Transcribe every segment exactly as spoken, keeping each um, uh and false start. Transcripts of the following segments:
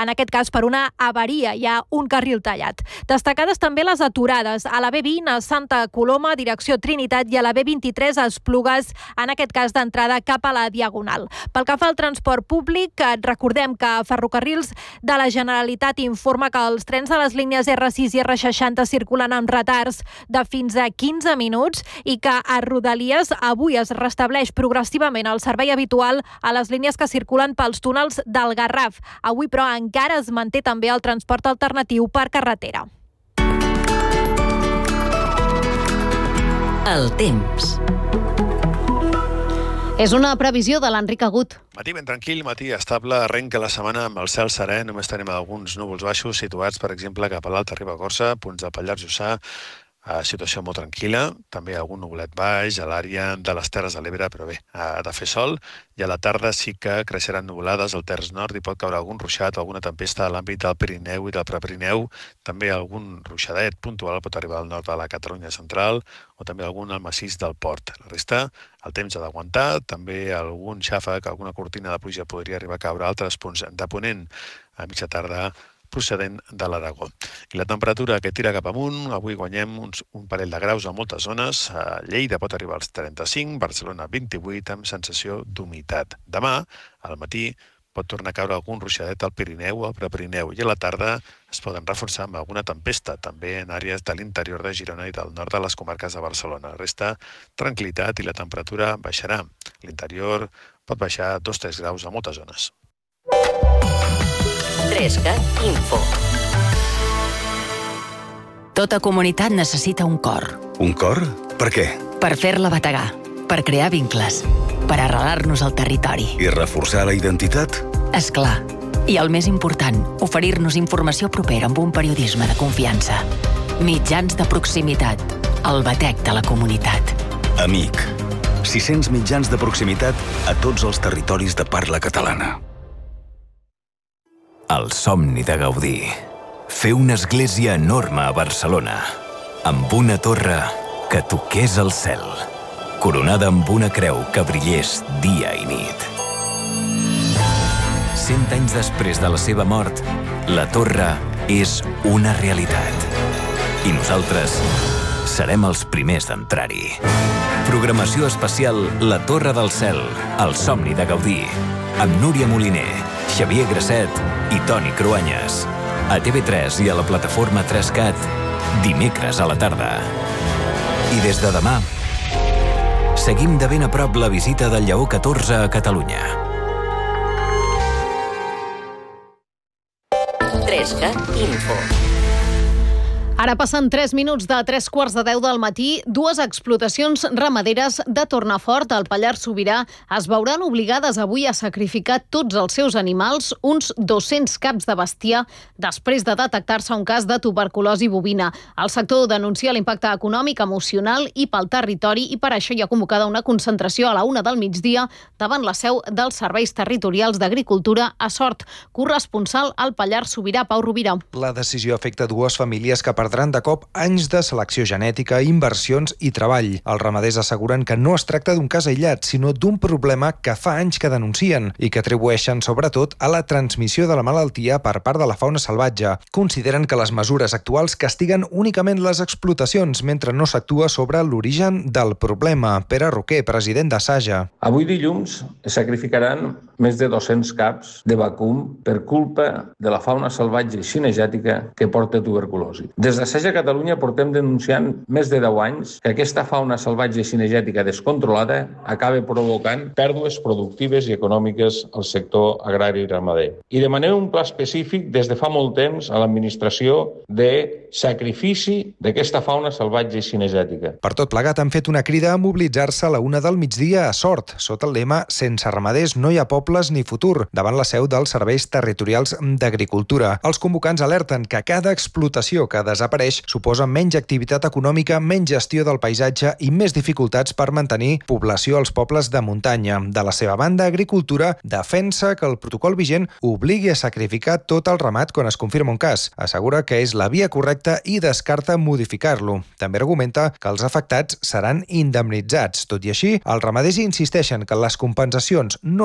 en aquest cas per una avaria, hi ha un carril tallat. Destacades també les aturades a la B vint a Santa Coloma, direcció Trinitat, i a la B vint-i-tres a Esplugues, en aquest cas d'entrada cap a la Diagonal. Pel que fa al transport públic, recordem que Ferrocarrils de la Generalitat informa que els trens de les línies erre sis i erre seixanta circulen amb retards de fins a quinze minuts i que a Rodalies avui es restableix progressivament el servei habitual a les línies que circulen pels túnels del Garraf. Avui, però, encara es manté també el transport alternatiu per carretera. El temps. És una previsió de l'Enric Agut. Matí ben tranquil, matí estable, arrenca la setmana amb el cel serè, només tenim alguns núvols baixos situats, per exemple, cap a l'Alta Ribagorça, punts del Pallars Jussà, Uh, situació molt tranquil·la, també algun nuvolet baix a l'àrea de les Terres de l'Ebre, però bé, ha de fer sol, i a la tarda sí que creixeran nuvolades al terç nord i pot caure algun ruixat o alguna tempesta a l'àmbit del Pirineu i del Prepirineu, també algun ruixadet puntual pot arribar al nord de la Catalunya central o també algun al massís del Port. La resta, el temps ha d'aguantar, també algun xàfec, alguna cortina de pluja podria arribar a caure a altres punts de ponent a mitja tarda procedent de l'Aragó. I la temperatura que tira cap amunt, avui guanyem uns, un parell de graus a moltes zones. A Lleida pot arribar als trenta-cinc, Barcelona vint-i-vuit, amb sensació d'humitat. Demà, al matí, pot tornar a caure algun ruixadet al Pirineu o al Prepirineu i a la tarda es poden reforçar amb alguna tempesta, també en àrees de l'interior de Girona i del nord de les comarques de Barcelona. Resta tranquil·litat i la temperatura baixarà. L'interior pot baixar dos a tres graus a moltes zones. trescat Info. Tota comunitat necessita un cor. Un cor? Per què? Per fer-la bategar, per crear vincles, per arrelar-nos al territori. I reforçar la identitat? És clar. I el més important, oferir-nos informació propera amb un periodisme de confiança. Mitjans de proximitat, el batec de la comunitat. Amic. sis-cents mitjans de proximitat a tots els territoris de parla catalana. El somni de Gaudí. Fer una església enorme a Barcelona, amb una torre que toqués el cel, coronada amb una creu que brillés dia i nit. Cent anys després de la seva mort, la torre és una realitat. I nosaltres serem els primers d'entrar-hi. Programació especial La Torre del Cel, el somni de Gaudí, amb Núria Moliner, Xavier Grasset i Toni Cruanyes. A T V tres i a la plataforma tres cat, dimecres a la tarda. I des de demà, seguim de ben a prop la visita del Lleó catorze a Catalunya. trescat Info. Ara passen tres minuts de tres quarts de deu del matí. Dues explotacions ramaderes de Tornafort, al Pallars Sobirà, es veuran obligades avui a sacrificar tots els seus animals, uns dos-cents caps de bestiar, després de detectar-se un cas de tuberculosi bovina. El sector denuncia l'impacte econòmic, emocional i pel territori, i per això hi ha convocada una concentració a la una del migdia davant la seu dels Serveis Territorials d'Agricultura a Sort. Corresponsal al Pallars Sobirà, Pau Rovira. La decisió afecta dues famílies que perdran de cop anys de selecció genètica, inversions i treball. Els ramaders asseguren que no es tracta d'un cas aïllat, sinó d'un problema que fa anys que denuncien i que atribueixen sobretot a la transmissió de la malaltia per part de la fauna salvatge. Consideren que les mesures actuals castiguen únicament les explotacions mentre no s'actua sobre l'origen del problema. Pere Roquer, president de Saja. Avui dilluns es sacrificaran més de dos-cents caps de vacum per culpa de la fauna salvatge i cinegètica que porta tuberculosi. Des de Saja Catalunya portem denunciant més de deu anys que aquesta fauna salvatge i cinegètica descontrolada acaba provocant pèrdues productives i econòmiques al sector agrari i ramader. I demanem un pla específic des de fa molt temps a l'administració de sacrifici d'aquesta fauna salvatge i cinegètica. Per tot plegat han fet una crida a mobilitzar-se a la una del migdia a Sort, sota el lema «Sense ramaders no hi ha pobles ni futur», davant la seu dels Serveis Territorials d'Agricultura. Els convocants alerten que cada explotació que desapareix suposa menys activitat econòmica, menys gestió del paisatge i més dificultats per mantenir població als pobles de muntanya. De la seva banda, Agricultura defensa que el protocol vigent obligui a sacrificar tot el ramat quan es confirma un cas. Assegura que és la via correcta i descarta modificar-lo. També argumenta que els afectats seran indemnitzats. Tot i així, els ramaders insisteixen que les compensacions no reparen la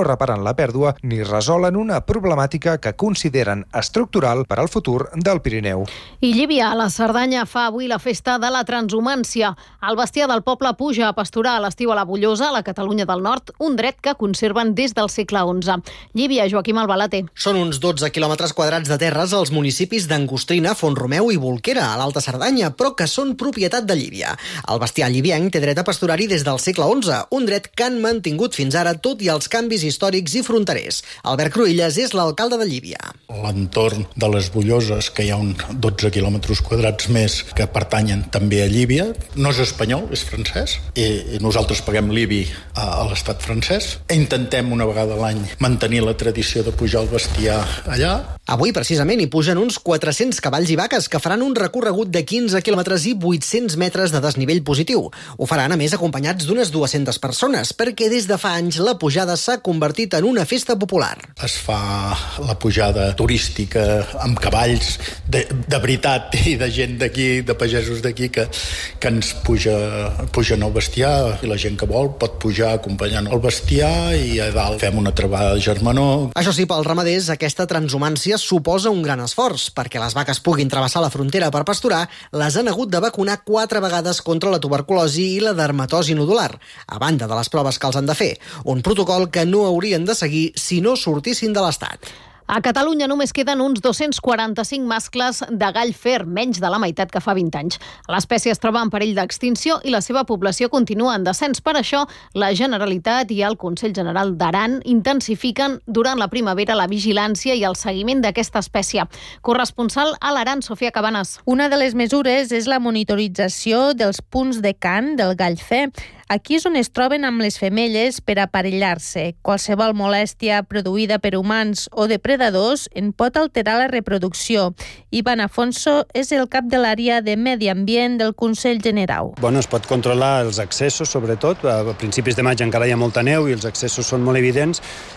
la pèrdua ni resolen una problemàtica que consideren estructural per al futur del Pirineu. I Llívia, a la Cerdanya, fa avui la festa de la transhumància. El bestiar del poble puja a pasturar a l'estiu a la Bollosa, a la Catalunya del Nord, un dret que conserven des del segle onze. Llívia, Joaquim Albalate. Són uns dotze quilòmetres quadrats de terres als municipis d'Angostrina, Font-romeu i Bolquera, a l'Alta Cerdanya, però que són propietat de Llívia. El bestiar llivienc té dret a pasturar-hi des del segle onze, un dret que han mantingut fins ara tot i els canvis històrics i fronterers. Albert Cruïlles és l'alcalde de Llívia. L'entorn de les Bolloses, que hi ha uns dotze quilòmetres quadrats més que pertanyen també a Llívia, no és espanyol, és francès, i nosaltres paguem l'I B I a l'estat francès. Intentem una vegada a l'any mantenir la tradició de pujar el bestiar allà. Avui, precisament, hi pugen uns quatre-cents cavalls i vaques que faran un recorregut de quinze quilòmetres i vuit-cents metres de desnivell positiu. Ho faran, a més, acompanyats d'unes dues-centes persones, perquè des de fa anys la pujada s'ha convertit en una festa popular. Es fa la pujada turística amb cavalls de, de veritat i de gent d'aquí, de pagesos d'aquí, que, que ens puja, pugen el bestiar, i la gent que vol pot pujar acompanyant el bestiar, i a dalt fem una trobada de germanor. Això sí, pels ramaders, aquesta transhumància suposa un gran esforç. Perquè les vaques puguin travessar la frontera per pasturar, les han hagut de vacunar quatre vegades contra la tuberculosi i la dermatosi nodular, a banda de les proves que els han de fer. Un protocol que no haurien de seguir si no sortissin de l'Estat. A Catalunya només queden uns dos-cents quaranta-cinc mascles de gall fer, menys de la meitat que fa vint anys. L'espècie es troba en perill d'extinció i la seva població continua en descens. Per això, la Generalitat i el Consell General d'Aran intensifiquen durant la primavera la vigilància i el seguiment d'aquesta espècie. Corresponsal a l'Aran, Sofia Cabanes. Una de les mesures és la monitorització dels punts de cant del gall fer. Aquí és on es troben amb les femelles per aparellar-se. Qualsevol molèstia produïda per humans o depredadors en pot alterar la reproducció. Ivan Afonso és el cap de l'àrea de Medi Ambient del Consell General. Bueno, es pot controlar els accessos, sobretot. A principis de maig encara hi ha molta neu i els accessos són molt evidents,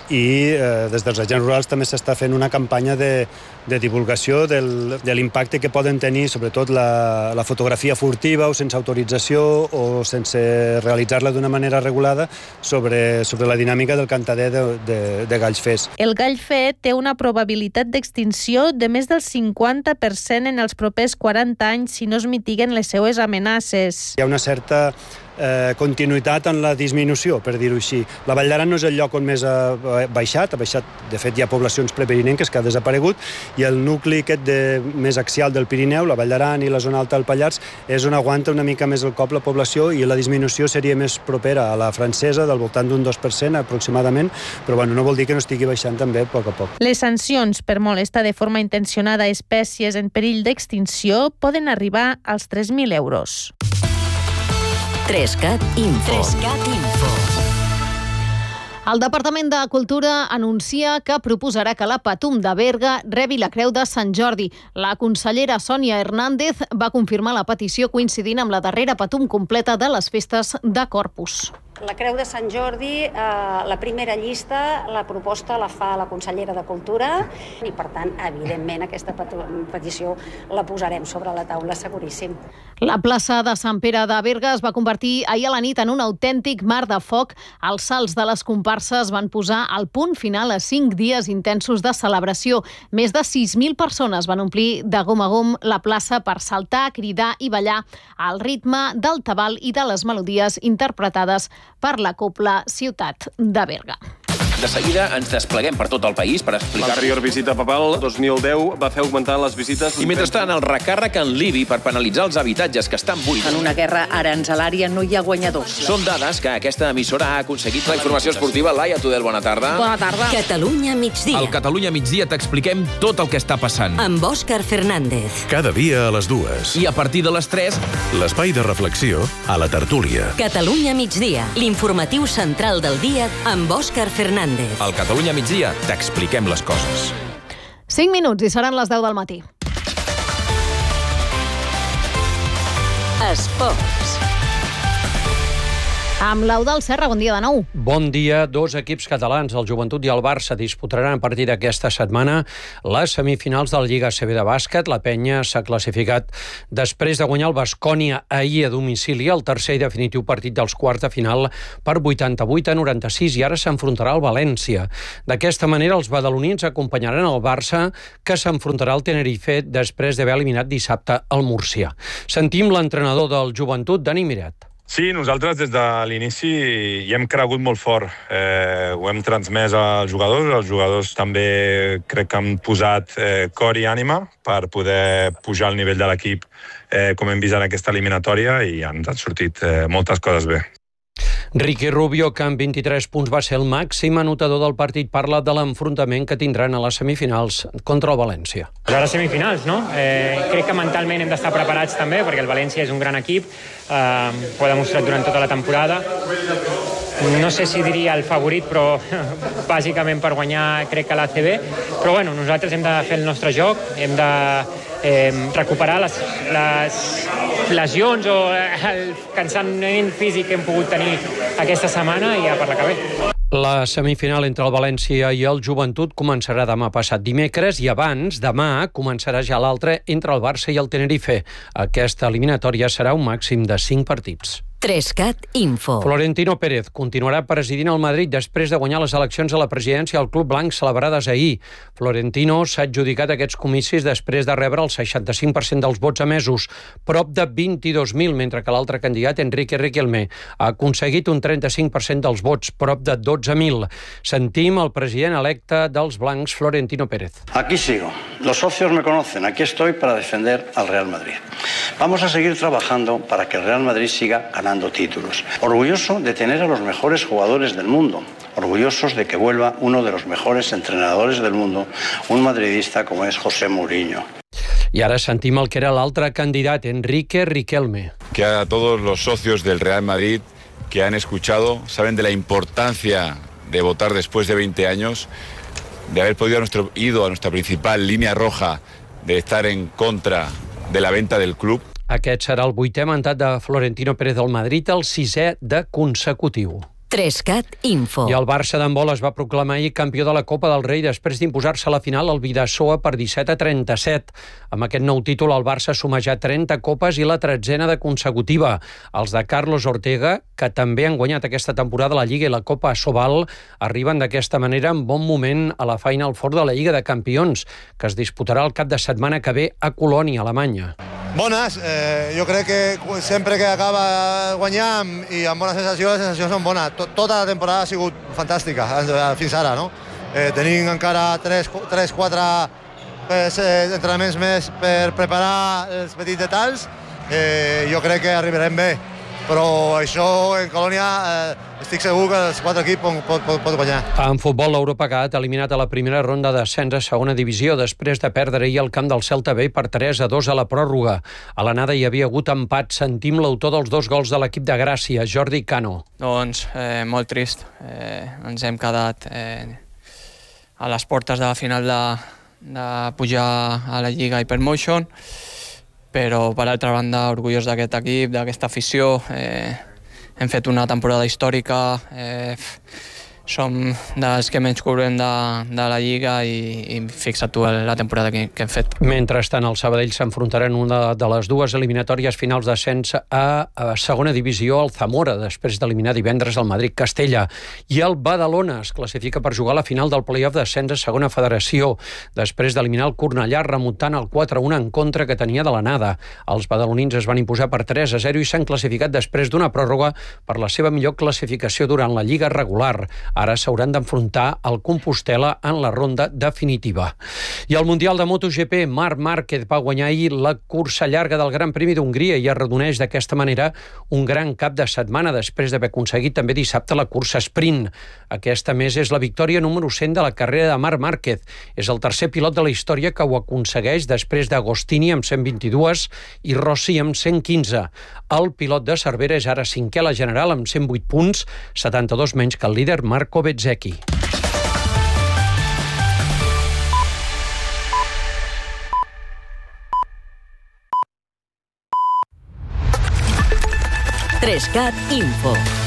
i eh, des dels agents rurals també s'està fent una campanya de, de divulgació del, de l'impacte que poden tenir, sobretot la, la fotografia furtiva o sense autorització o sense realitzar-la d'una manera regulada sobre, sobre la dinàmica del cantader de, de, de galls fers. El gall fer té una probabilitat d'extinció de més del cinquanta per cent en els propers quaranta anys si no es mitiguen les seues amenaces. Hi ha una certa eh, continuïtat en la disminució, per dir-ho així. La Vall d'Aran no és el lloc on més ha baixat, ha baixat, de fet hi ha poblacions prepirinenques que ha desaparegut, i el nucli aquest de, més axial del Pirineu, la Vall d'Aran i la zona alta del Pallars, és on aguanta una mica més el cop la població, i la disminució seria més propera a la francesa, del voltant d'un dos per cent aproximadament, però bueno, no vol dir que no estigui baixant també a poc a poc. Les sancions per molestar de forma intencionada espècies en perill d'extinció poden arribar als tres mil euros. Trescat Info. Trescat Info. El Departament de Cultura anuncia que proposarà que la Patum de Berga rebi la Creu de Sant Jordi. La consellera Sònia Hernández va confirmar la petició coincidint amb la darrera Patum completa de les festes de Corpus. La Creu de Sant Jordi, eh, la primera llista, la proposta la fa la consellera de Cultura i, per tant, evidentment, aquesta petició la posarem sobre la taula, seguríssim. La plaça de Sant Pere de Berga es va convertir ahir a la nit en un autèntic mar de foc. Els salts de les comparses van posar el punt final a cinc dies intensos de celebració. Més de sis mil persones van omplir de gom a gom la plaça per saltar, cridar i ballar al ritme del tabal i de les melodies interpretades per la Cobla Ciutat de Berga. De seguida ens despleguem per tot el país per explicar... L'anterior visita papal, dos mil deu, va fer augmentar les visites... I mentrestant, el recàrrec en l'I B I per penalitzar els habitatges que estan buits. En una guerra aranzelària no hi ha guanyadors. Són dades que aquesta emissora ha aconseguit. La informació esportiva, Laia Tudel, bona tarda. Bona tarda. Catalunya migdia. Al Catalunya migdia t'expliquem tot el que està passant. Amb Òscar Fernández. Cada dia a les dues. I a partir de les tres... L'espai de reflexió a la tertúlia. Catalunya migdia, l'informatiu central del dia amb Òscar Fernández. Al Catalunya migdia t'expliquem les coses. cinc minuts i seran les deu del matí. Esports. Amb l'Eudald Serra, bon dia de nou. Bon dia. Dos equips catalans, el Joventut i el Barça, disputaran a partir d'aquesta setmana les semifinals de la Lliga A C B de bàsquet. La penya s'ha classificat després de guanyar el Baskonia ahir a domicili, el tercer i definitiu partit dels quarts de final per vuitanta-vuit a noranta-sis, i ara s'enfrontarà al València. D'aquesta manera, els badalonins acompanyaran el Barça, que s'enfrontarà al Tenerife després d'haver eliminat dissabte el Múrcia. Sentim l'entrenador del Joventut, Dani Miret. Sí, nosaltres des de l'inici hi hem cregut molt fort. Eh, ho hem transmès als jugadors. Els jugadors també crec que han posat eh, cor i ànima per poder pujar el nivell de l'equip, eh, com hem vist en aquesta eliminatòria, i ens han sortit eh, moltes coses bé. Ricky Rubio, que amb vint-i-tres punts va ser el màxim anotador del partit, parla de l'enfrontament que tindran a les semifinals contra el València. A les semifinals, no? Eh, crec que mentalment hem d'estar preparats també, perquè el València és un gran equip, eh, ho ha demostrat durant tota la temporada. No sé si diria el favorit, però bàsicament per guanyar crec que l'A C B. Però bueno, nosaltres hem de fer el nostre joc, hem de eh, recuperar les, les lesions o el cansament físic que hem pogut tenir aquesta setmana i ja per la que ve. La semifinal entre el València i el Joventut començarà demà passat dimecres, i abans, demà, començarà ja l'altra entre el Barça i el Tenerife. Aquesta eliminatòria serà un màxim de cinc partits. Trescat Info. Florentino Pérez continuarà presidint el Madrid després de guanyar les eleccions a la presidència al Club Blanc celebrades ahir. Florentino s'ha adjudicat aquests comicis després de rebre el seixanta-cinc per cent dels vots emesos, prop de vint-i-dos mil, mentre que l'altre candidat, Enrique Riquelme, ha aconseguit un trenta-cinc per cent dels vots, prop de dotze mil. Sentim el president electe dels Blancs, Florentino Pérez. Aquí sigo. Los socios me conocen. Aquí estoy para defender al Real Madrid. Vamos a seguir trabajando para que el Real Madrid siga ganando títulos. Orgulloso de tener a los mejores jugadores del mundo. Orgullosos de que vuelva uno de los mejores entrenadores del mundo, un madridista como es José Mourinho. I ara sentim el que era l'altre candidat, Enrique Riquelme. Que a todos los socios del Real Madrid que han escuchado, saben de la importancia de votar después de veinte años, de haber podido a nuestro, ido a nuestra principal línea roja, de estar en contra de la venta del club. Aquest serà el vuitè mandat de Florentino Pérez del Madrid, el sisè de consecutiu. Trescat Info. I el Barça d'handbol es va proclamar ahir campió de la Copa del Rei després d'imposar-se a la final al Bidasoa per disset a trenta-set. Amb aquest nou títol, el Barça suma ja trenta copes i la tretzena de consecutiva. Els de Carlos Ortega, que també han guanyat aquesta temporada la Lliga i la Copa Sobal, arriben d'aquesta manera en bon moment a la Final Four de la Lliga de Campions, que es disputarà el cap de setmana que ve a Colònia, Alemanya. Bones, eh, jo crec que sempre que acaba guanyant i amb bona sensació, les sensacions són bones. Tota la temporada ha sigut fantàstica fins ara, no? Eh, tenim encara tres quatre pues, eh, entrenaments més per preparar els petits detalls. Eh, jo crec que arribarem bé, però això en Colònia eh, estic segur que els quatre equips pot, pot, pot guanyar. En futbol, l'Europacat ha eliminat a la primera ronda d'ascens a segona divisió després de perdre ahir al camp del Celta B per tres a dos a la pròrroga. A l'anada hi havia hagut empat. Sentim l'autor dels dos gols de l'equip de Gràcia, Jordi Cano. Doncs eh, molt trist. Eh, ens hem quedat eh, a les portes de la final de, de pujar a la Lliga Hypermotion, però per altra banda orgullós d'aquest equip, d'aquesta afició. Eh, hem fet una temporada històrica, eh, som dels que menys cobrem de, de la Lliga i, i fixa't tu la temporada que, que hem fet. Mentrestant, el Sabadell s'enfrontarà en una de les dues eliminatòries finals d'ascens a, a segona divisió al Zamora, després d'eliminar divendres el Madrid-Castella. I el Badalona es classifica per jugar a la final del play-off d'ascens a segona federació, després d'eliminar el Cornellà remuntant el quatre a un en contra que tenia de l'anada. Els badalonins es van imposar per tres a zero i s'han classificat després d'una pròrroga per la seva millor classificació durant la Lliga regular. Ara s'hauran d'enfrontar al Compostel·la en la ronda definitiva. I al Mundial de MotoGP, Marc Márquez va guanyar ahir la cursa llarga del Gran Premi d'Hongria i arredoneix d'aquesta manera un gran cap de setmana després d'haver aconseguit també dissabte la cursa sprint. Aquesta, més, és la victòria número cent de la carrera de Marc Márquez. És el tercer pilot de la història que ho aconsegueix després d'Agostini amb cent vint-i-dos i Rossi amb cent quinze. El pilot de Cervera és ara cinquè a la general amb cent vuit punts, setanta-dos menys que el líder Marco Bezzecchi. Trescat Info.